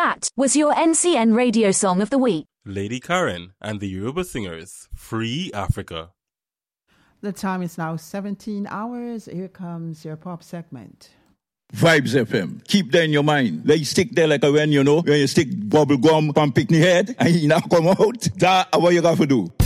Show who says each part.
Speaker 1: That was your NCN radio song of the week.
Speaker 2: Lady Karen and the Yoruba Singers, Free Africa.
Speaker 3: The time is now 17 hours. Here comes your pop segment.
Speaker 4: Vibes FM. Keep that in your mind. Let you stick there like a when you stick bubble gum from picnic head and you not come out. That's what you got to do.